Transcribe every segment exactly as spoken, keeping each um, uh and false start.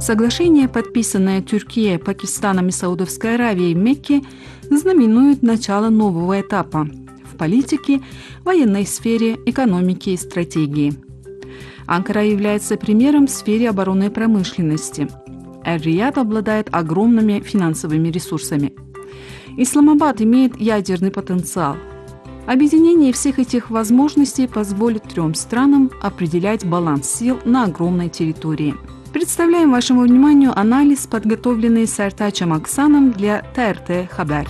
Соглашение, подписанное Турцией, Пакистаном и Саудовской Аравией в Мекке, знаменует начало нового этапа в политике, военной сфере, экономике и стратегии. Анкара является примером в сфере оборонной промышленности. Эр-Рияд обладает огромными финансовыми ресурсами. Исламабад имеет ядерный потенциал. Объединение всех этих возможностей позволит трем странам определять баланс сил на огромной территории. Представляем вашему вниманию анализ, подготовленный Сартачем Аксаном для ТРТ Хабар.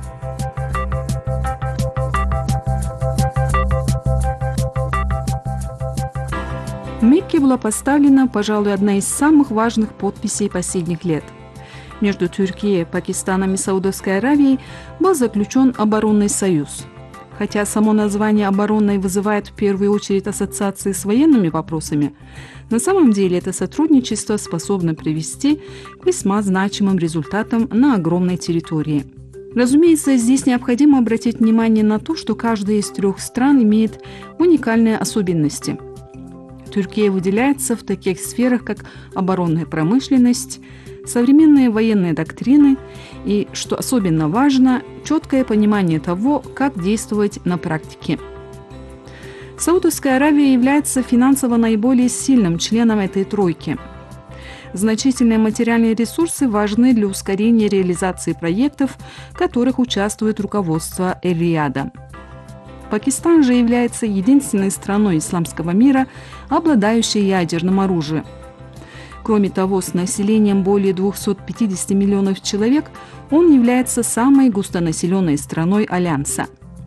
В Мекке была поставлена, пожалуй, одна из самых важных подписей последних лет. Между Турцией, Пакистаном и Саудовской Аравией был заключен оборонный союз. Хотя само название «оборонной» вызывает в первую очередь ассоциации с военными вопросами, на самом деле это сотрудничество способно привести к весьма значимым результатам на огромной территории. Разумеется, здесь необходимо обратить внимание на то, что каждая из трех стран имеет уникальные особенности. Турция выделяется в таких сферах, как оборонная промышленность, современные военные доктрины и, что особенно важно, четкое понимание того, как действовать на практике. Саудовская Аравия является финансово наиболее сильным членом этой тройки. Значительные материальные ресурсы важны для ускорения реализации проектов, в которых участвует руководство Эр-Рияда. Пакистан же является единственной страной исламского мира, обладающей ядерным оружием. Кроме того, с населением более двухсот пятидесяти миллионов человек, он является самой густонаселенной страной Альянса.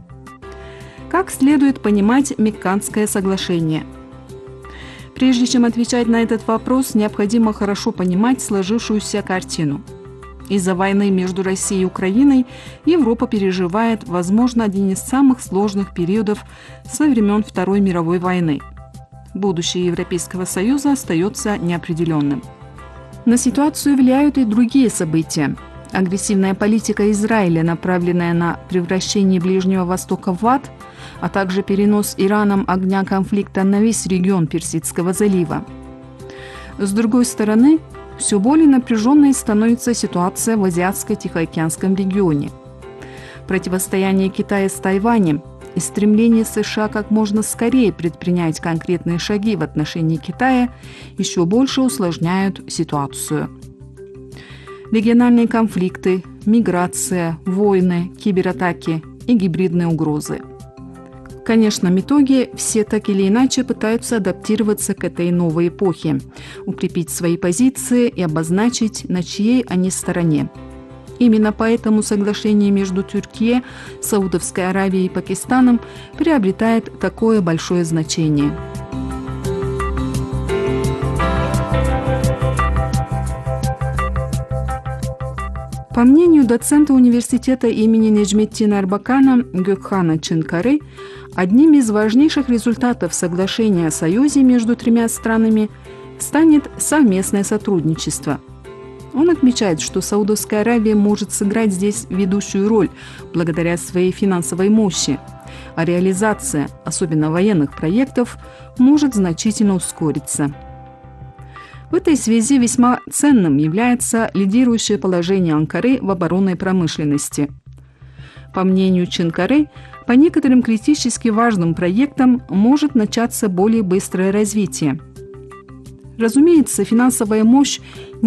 Как следует понимать Мекканское соглашение? Прежде чем отвечать на этот вопрос, необходимо хорошо понимать сложившуюся картину. Из-за войны между Россией и Украиной Европа переживает, возможно, один из самых сложных периодов со времен Второй мировой войны. Будущее Европейского Союза остается неопределенным. На ситуацию влияют и другие события. Агрессивная политика Израиля, направленная на превращение Ближнего Востока в ад, а также перенос Ираном огня конфликта на весь регион Персидского залива. С другой стороны, все более напряженной становится ситуация в Азиатско-Тихоокеанском регионе. Противостояние Китая с Тайванем и стремление США как можно скорее предпринять конкретные шаги в отношении Китая еще больше усложняют ситуацию. Региональные конфликты, миграция, войны, кибератаки и гибридные угрозы. В конечном итоге все так или иначе пытаются адаптироваться к этой новой эпохе, укрепить свои позиции и обозначить, на чьей они стороне. Именно поэтому соглашение между Турцией, Саудовской Аравией и Пакистаном приобретает такое большое значение. По мнению доцента университета имени Неджметдина Эрбакана Гёкхана Чинкары, одним из важнейших результатов соглашения о союзе между тремя странами станет совместное сотрудничество. Он отмечает, что Саудовская Аравия может сыграть здесь ведущую роль благодаря своей финансовой мощи, а реализация, особенно военных проектов, может значительно ускориться. В этой связи весьма ценным является лидирующее положение Анкары в оборонной промышленности. По мнению Чинкары, по некоторым критически важным проектам может начаться более быстрое развитие. Разумеется, финансовая мощь